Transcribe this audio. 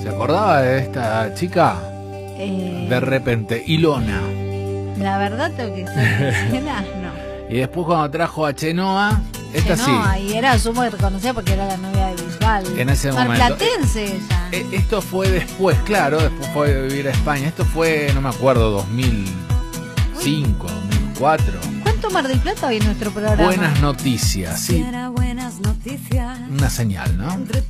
¿Se acordaba de esta chica? De repente, Ilona. La verdad tengo que ser sincera, no. Y después cuando trajo a Chenoa, esta Chenoa, sí. y era sumo reconocida porque era la novia de Bisbal. En ese momento. Marplatense ella. Esto fue después, claro, después fue a vivir a España. Esto fue, no me acuerdo, 2005, 2004. ¿Cuánto Mar del Plata hoy en nuestro programa? Buenas noticias, sí. Buenas noticias. Una señal, ¿no?